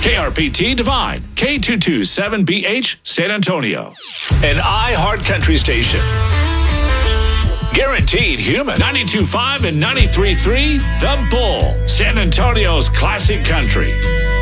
KRPT Divine, K227BH, San Antonio. An iHeart Country station. Guaranteed human. 92.5 and 93.3, The Bull, San Antonio's classic country.